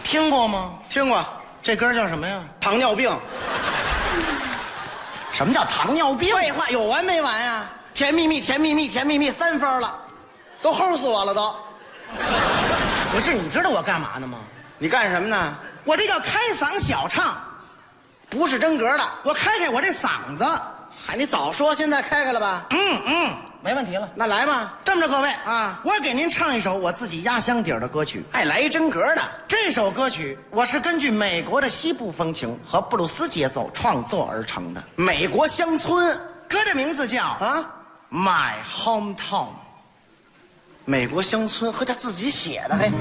听过吗？ 听过。 这歌叫什么呀？ 糖尿病。 什么叫糖尿病？ 废话，有完没完呀？甜蜜蜜，甜蜜蜜，甜蜜蜜，3分了，都齁死我了都。 不是，你知道我干嘛呢吗？ 你干什么呢？ 我这叫开嗓小唱， 不是真格的。 我开开我这嗓子。 嗨，你早说，现在开开了吧？ 没问题了。 那来吧。 这么着，各位啊， 我给您唱一首我自己压箱底儿的歌曲。 还来一真格的。 这首歌曲我是根据美国的西部风情和布鲁斯节奏创作而成的。 美国乡村， 歌的名字叫My Hometown。 美国乡村和他自己写的，嘿。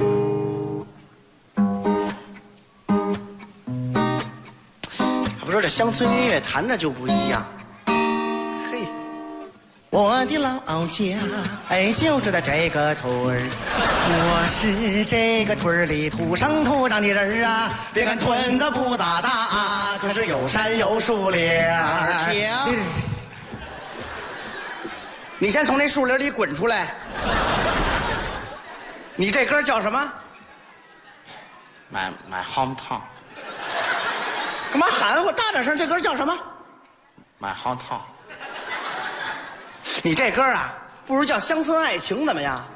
不说这乡村音乐弹着就不一样。嘿， 我的老家就住在这个屯儿，我是这个屯儿里土生土长的人啊。别看屯子不咋大，可是有山有树林。 停！你先从那树林里滚出来。你这歌叫什么 My Hometown。 干嘛含糊？大点声！这歌叫什么 My Hometown。 你这歌啊，不如叫乡村爱情怎么样？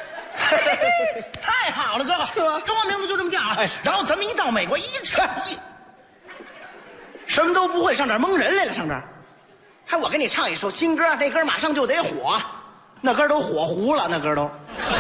太好了，哥哥， 是吧？ 中文名字就这么叫啊。然后咱们一到美国一唱什么都不会，上这儿蒙人来了，上这儿。还我给你唱一首新歌，那歌马上就得火，那歌都火糊了，那歌都。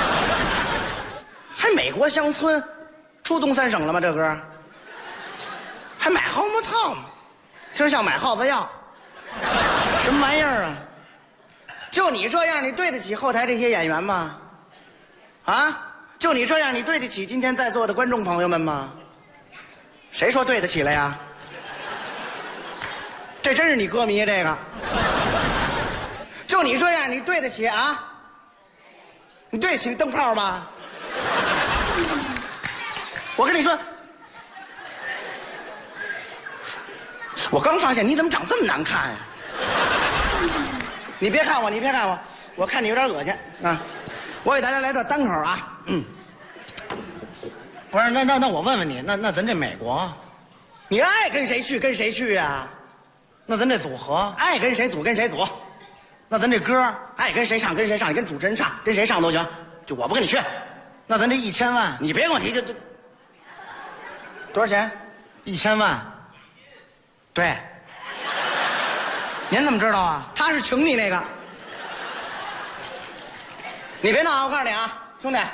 还美国乡村，出东三省了吗？这歌还买hometown，听着像买耗子药，什么玩意儿啊？就你这样，你对得起后台这些演员吗？啊，就你这样，你对得起今天在座的观众朋友们吗？谁说对得起了呀？这真是你歌迷，这个。就你这样，你对得起啊？你对得起灯泡吗？我跟你说，我刚发现你怎么长这么难看呀？你别看我，你别看我，我看你有点恶心啊！我给大家来段单口啊， 不是，那我问问你，那咱这美国， 你爱跟谁去跟谁去呀？ 那咱这组合， 爱跟谁组跟谁组， 那咱这歌， 爱跟谁唱跟谁唱，你跟主持人唱，跟谁上都行，就我不跟你去。 那咱这1000万， 你别跟我提，就多少钱 ？1000万。对。您怎么知道啊？ 他是请你那个。你别闹，我告诉你啊，兄弟，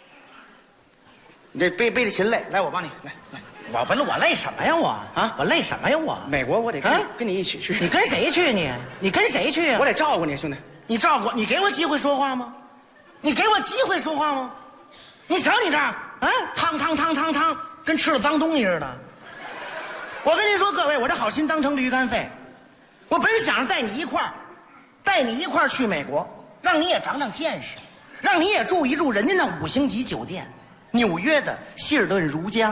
你这背着琴累，来我帮你，来。 我累什么呀我？ 啊， 我累什么呀我？ 美国我得跟你一起去。 你跟谁去你？你跟谁去啊？ 我得照顾你，兄弟。 你照顾你给我机会说话吗？你给我机会说话吗？你瞧你这儿啊，汤，跟吃了脏东西似的。我跟您说，各位，我这好心当成驴肝肺。我本想着带你一块儿去美国，让你也长长见识，让你也住一住人家那5星级酒店，纽约的希尔顿如家。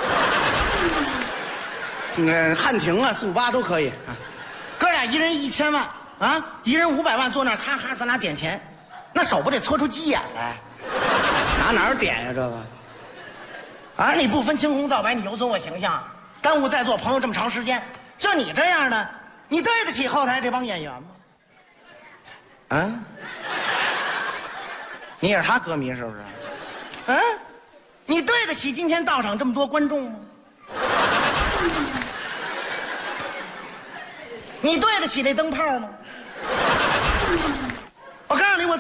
汉庭啊，速八都可以啊。 哥俩一人1000万啊，一人500万，坐那儿咔咔，咱俩点钱，那手不得搓出鸡眼来？ 哪儿点呀这个？ 啊，你不分青红皂白，你有损我形象，耽误在座朋友这么长时间。就你这样的，你对得起后台这帮演员吗？啊？你也是他歌迷是不是？嗯，你对得起今天到场这么多观众吗？你对得起这灯泡吗？我告诉你，我